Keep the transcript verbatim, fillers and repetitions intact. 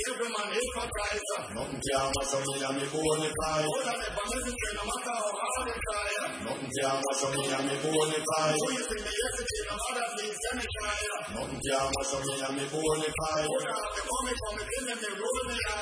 every man is for Christ. Nothing can mash up me and me bone cry. Hold on, if I'm missing, no matter how hard it try. Nothing can mash up me and me bone cry. Who you see me yesterday, no matter please send me try. Nothing can mash up me and me bone cry. Hold on, the moment for me, give me the road me